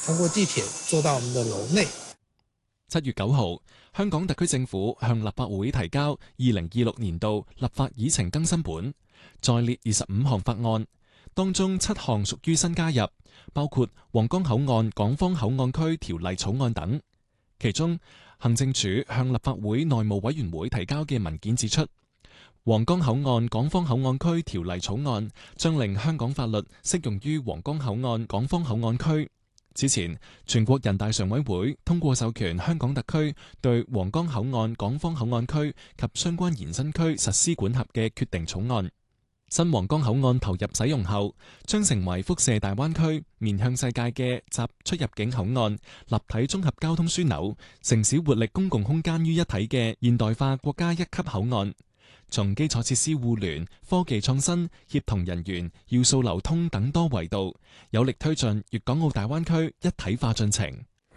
通過地鐵坐到我們的樓內。 7月9號，香港特區政府向立法會提交2026年度立法議程更新本，載列25項法案，當中7項屬於新加入，包括皇崗口岸港方口岸區條例草案等。其中，行政署向立法會內務委員會提交嘅文件指出，皇崗口岸港方口岸區條例草案將令香港法律適用於皇崗口岸港方口岸區。之前，全國人大常委會通過授權香港特區對皇崗口岸港方口岸區及相關延伸區實施管轄嘅決定草案。新皇崗口岸投入使用後，將成為輻射大灣區、面向世界嘅集出入境口岸、立體綜合交通樞紐、城市活力公共空間於一體嘅現代化國家一級口岸。從基礎設施互聯、科技創新、協同人員、要素流通等多維度，有力推進粵港澳大灣區一體化進程。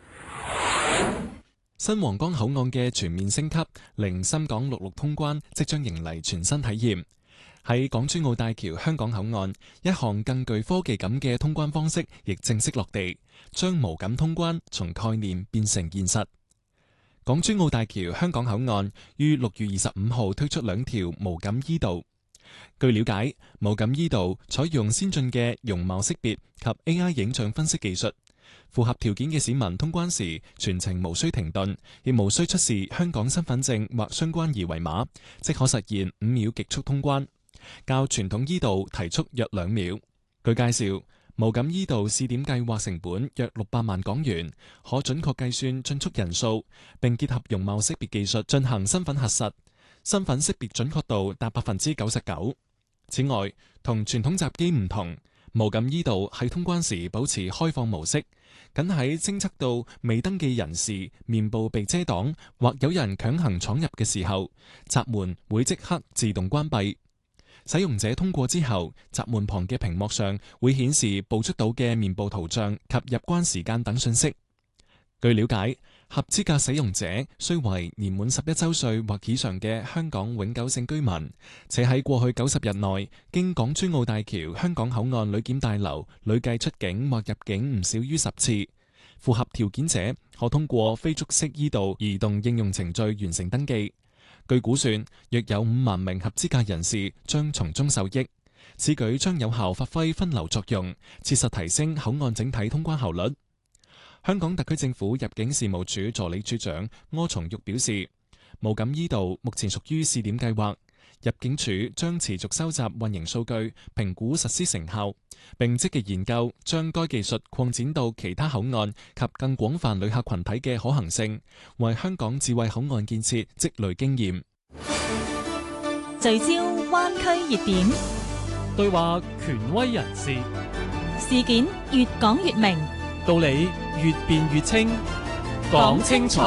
新皇崗口岸嘅全面升級，令深港陸路通關即將迎嚟全新體驗。喺港珠澳大橋香港口岸，一項更具科技感嘅通關方式亦正式落地，將無感通關從概念變成現實。港珠澳大橋香港口岸於6月25號推出2條無感 E 道。據了解，無感 E 道採用先進嘅容貌識別及 AI 影像分析技術，符合條件嘅市民通關時全程無需停頓，亦無需出示香港身份證或相關二維碼，即可實現5秒極速通關，較傳統 E 道提速約2秒。據介紹，無感 E 道試點計劃成本約600萬港元，可準確計算進出人數，並結合容貌識別技術進行身份核實，身份識別準確度達99%。此外，同傳統閘機唔同，無感 E 道喺通關時保持開放模式，僅喺偵測到未登記人士面部被遮擋或有人強行闖入嘅時候，閘門會即刻自動關閉。使用者通過之後，閘門旁嘅屏幕上會顯示捕捉到嘅面部圖像及入關時間等信息。據了解，合資格使用者須為年滿11周歲或以上嘅香港永久性居民，且喺過去90日內經港珠澳大橋香港口岸旅檢大樓累計出境或入境唔少於10次。符合條件者可通過非觸式 E 道移動應用程序完成登記。據估算，約有5萬名合資格人士將從中受益。此舉將有效發揮分流作用，切實提升口岸整體通關效率。香港特區政府入境事務處助理處長柯松玉表示，無感 E 道目前屬於試點計劃，入境處將持續收集運營數據，評估實施成效，並積極研究將該技術擴展到其他口岸及更廣泛旅客群體嘅可行性，為香港智慧口岸建設積累經驗。 聚焦灣區熱點， 對話權威人士， 事件越講越明， 道理越辯越清，講清楚。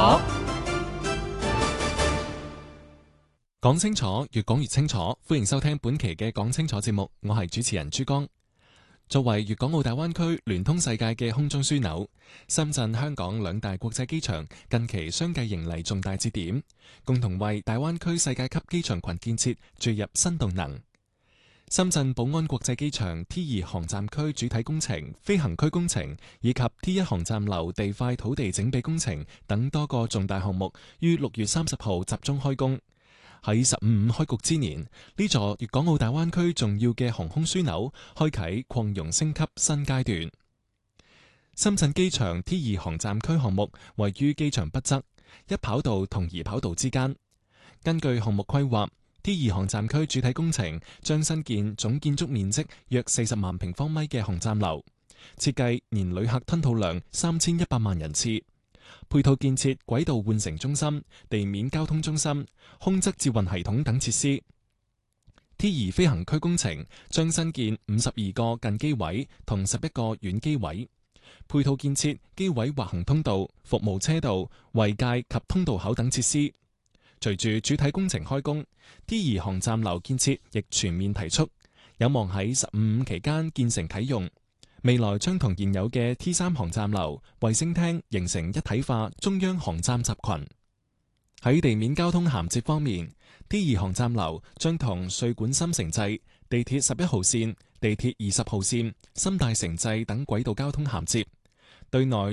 講清楚，越講越清楚。歡迎收聽本期嘅講清楚節目，我係主持人朱江。作為粵港澳大灣區聯通世界嘅空中樞紐，深圳、香港兩大國際機場近期相繼迎嚟重大節點，共同為大灣區世界級機場群建設注入新動能。深圳寶安國際機場 T2 航站區主體工程、飛行區工程以及 T1 航站樓地塊土地整備工程等多個重大項目於6月30號集中開工。喺15開局之年，呢座粵港澳大灣區重要嘅航空樞紐開啟擴容升級新階段。深圳機場 T2 航站區項目位於機場北側，一跑道同二跑道之間。根據項目規劃， T2 航站區主體工程將新建總建築面積約40萬平方米嘅航站樓，設計年旅客吞吐量3100萬人次。配套建設軌道換乘中心、地面交通中心、空側捷運系統等設施。T2 飛行區工程將新建52個近機位同11個遠機位，配套建設機位滑行通道、服務車道、圍界及通道口等設施。隨住主體工程開工， T2 航站樓建設亦全面提速，有望喺15期間建成啟用。未來將同現有嘅 T3 航站樓、衛星廳形成一體化中央航站集群。喺地面交通銜接方面， T2 航站樓將同穗莞深城際、地鐵11號線、地鐵20號線、深大城際等軌道交通銜接，對內